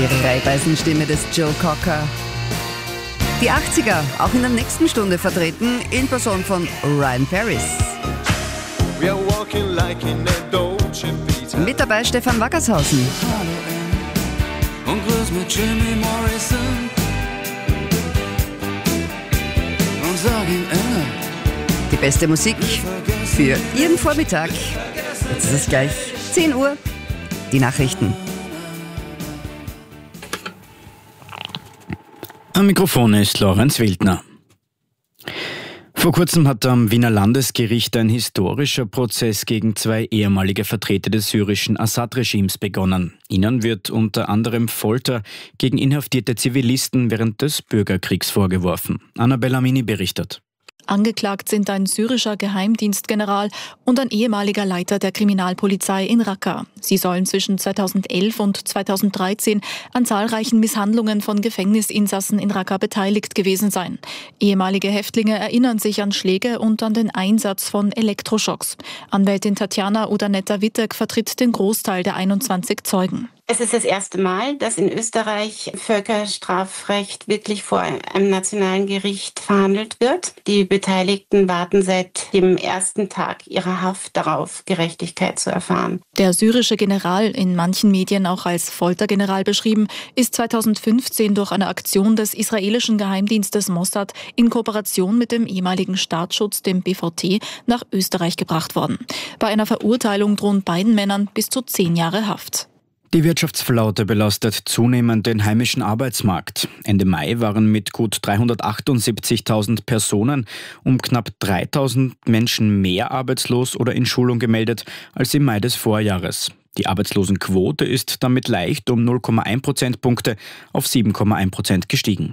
Reibeisenstimme des Joe Cocker. Die 80er, auch in der nächsten Stunde vertreten, in Person von Ryan Paris. Mit dabei Stefan Wackershausen. Und grüß mit Jimmy Morrison und sag ihm Die beste Musik für Ihren Vormittag. Jetzt ist es gleich 10 Uhr. Die Nachrichten. Am Mikrofon ist Lorenz Wildner. Vor kurzem hat am Wiener Landesgericht ein historischer Prozess gegen 2 ehemalige Vertreter des syrischen Assad-Regimes begonnen. Ihnen wird unter anderem Folter gegen inhaftierte Zivilisten während des Bürgerkriegs vorgeworfen. Annabella Mini berichtet. Angeklagt sind ein syrischer Geheimdienstgeneral und ein ehemaliger Leiter der Kriminalpolizei in Raqqa. Sie sollen zwischen 2011 und 2013 an zahlreichen Misshandlungen von Gefängnisinsassen in Raqqa beteiligt gewesen sein. Ehemalige Häftlinge erinnern sich an Schläge und an den Einsatz von Elektroschocks. Anwältin Tatjana Udaneta-Wittek vertritt den Großteil der 21 Zeugen. Es ist das erste Mal, dass in Österreich Völkerstrafrecht wirklich vor einem nationalen Gericht verhandelt wird. Die Beteiligten warten seit dem ersten Tag ihrer Haft darauf, Gerechtigkeit zu erfahren. Der syrische General, in manchen Medien auch als Foltergeneral beschrieben, ist 2015 durch eine Aktion des israelischen Geheimdienstes Mossad in Kooperation mit dem ehemaligen Staatsschutz, dem BVT, nach Österreich gebracht worden. Bei einer Verurteilung drohen beiden Männern bis zu 10 Jahre Haft. Die Wirtschaftsflaute belastet zunehmend den heimischen Arbeitsmarkt. Ende Mai waren mit gut 378.000 Personen um knapp 3.000 Menschen mehr arbeitslos oder in Schulung gemeldet als im Mai des Vorjahres. Die Arbeitslosenquote ist damit leicht um 0,1 Prozentpunkte auf 7,1% gestiegen.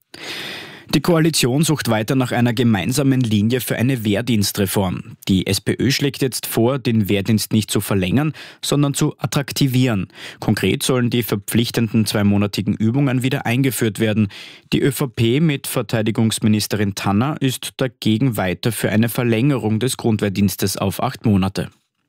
Die Koalition sucht weiter nach einer gemeinsamen Linie für eine Wehrdienstreform. Die SPÖ schlägt jetzt vor, den Wehrdienst nicht zu verlängern, sondern zu attraktivieren. Konkret sollen die verpflichtenden 2-monatigen Übungen wieder eingeführt werden. Die ÖVP mit Verteidigungsministerin Tanner ist dagegen weiter für eine Verlängerung des Grundwehrdienstes auf 8 Monate.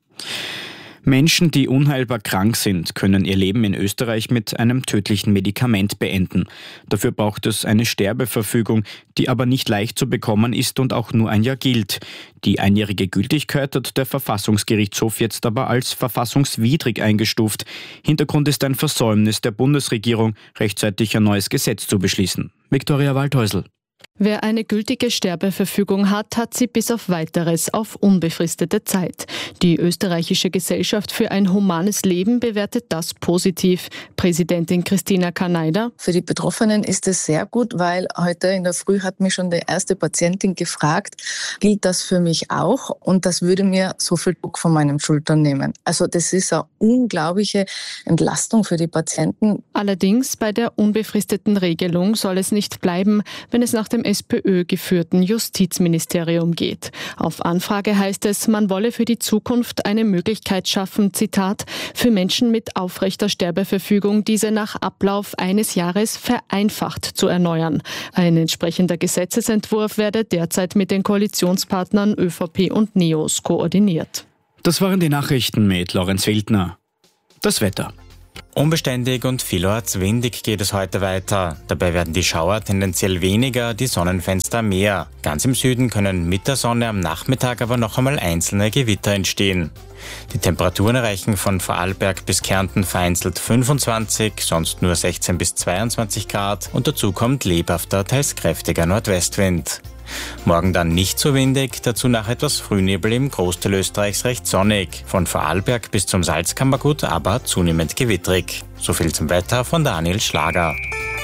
Menschen, die unheilbar krank sind, können ihr Leben in Österreich mit einem tödlichen Medikament beenden. Dafür braucht es eine Sterbeverfügung, die aber nicht leicht zu bekommen ist und auch nur ein Jahr gilt. Die einjährige Gültigkeit hat der Verfassungsgerichtshof jetzt aber als verfassungswidrig eingestuft. Hintergrund ist ein Versäumnis der Bundesregierung, rechtzeitig ein neues Gesetz zu beschließen. Viktoria Waldhäusl. Wer eine gültige Sterbeverfügung hat, hat sie bis auf Weiteres auf unbefristete Zeit. Die österreichische Gesellschaft für ein humanes Leben bewertet das positiv. Präsidentin Christina Karneider: Für die Betroffenen ist es sehr gut, weil heute in der Früh hat mich schon die erste Patientin gefragt, gilt das für mich auch? Und das würde mir so viel Druck von meinen Schultern nehmen. Also das ist eine unglaubliche Entlastung für die Patienten. Allerdings bei der unbefristeten Regelung soll es nicht bleiben, wenn es nach dem SPÖ-geführten Justizministerium geht. Auf Anfrage heißt es, man wolle für die Zukunft eine Möglichkeit schaffen, Zitat, für Menschen mit aufrechter Sterbeverfügung diese nach Ablauf eines Jahres vereinfacht zu erneuern. Ein entsprechender Gesetzesentwurf werde derzeit mit den Koalitionspartnern ÖVP und NEOS koordiniert. Das waren die Nachrichten mit Lorenz Wildner. Das Wetter. Unbeständig und vielorts windig geht es heute weiter. Dabei werden die Schauer tendenziell weniger, die Sonnenfenster mehr. Ganz im Süden können mit der Sonne am Nachmittag aber noch einmal einzelne Gewitter entstehen. Die Temperaturen erreichen von Vorarlberg bis Kärnten vereinzelt 25, sonst nur 16 bis 22 Grad und dazu kommt lebhafter, teils kräftiger Nordwestwind. Morgen dann nicht so windig, dazu nach etwas Frühnebel im Großteil Österreichs recht sonnig. Von Vorarlberg bis zum Salzkammergut aber zunehmend gewittrig. So viel zum Wetter von Daniel Schlager.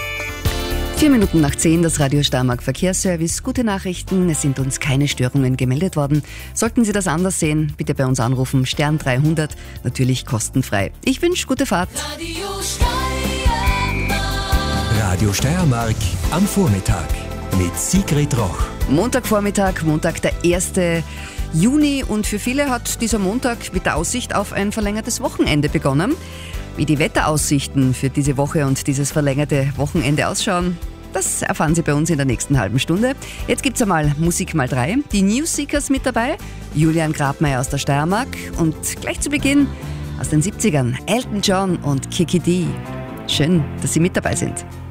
4 Minuten nach 10, das Radio Steiermark Verkehrsservice. Gute Nachrichten, es sind uns keine Störungen gemeldet worden. Sollten Sie das anders sehen, bitte bei uns anrufen, Stern 300, natürlich kostenfrei. Ich wünsche gute Fahrt. Radio Steiermark am Vormittag mit Sigrid Roch. Montagvormittag, Montag der 1. Juni und für viele hat dieser Montag mit der Aussicht auf ein verlängertes Wochenende begonnen. Wie die Wetteraussichten für diese Woche und dieses verlängerte Wochenende ausschauen, das erfahren Sie bei uns in der nächsten halben Stunde. Jetzt gibt's einmal Musik mal 3, die Newseekers mit dabei, Julian Grabmaier aus der Steiermark und gleich zu Beginn aus den 70ern Elton John und Kiki Dee. Schön, dass Sie mit dabei sind.